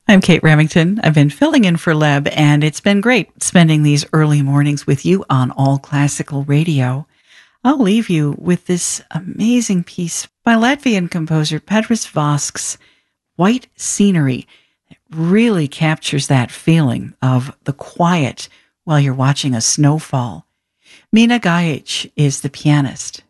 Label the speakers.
Speaker 1: I'm Kate Remington. I've been filling in for Leb, and it's been great spending these early mornings with you on All Classical Radio. I'll leave you with this amazing piece by Latvian composer Petras Vasks, White Scenery. It really captures that feeling of the quiet while you're watching a snowfall. Mina Gajic is the pianist.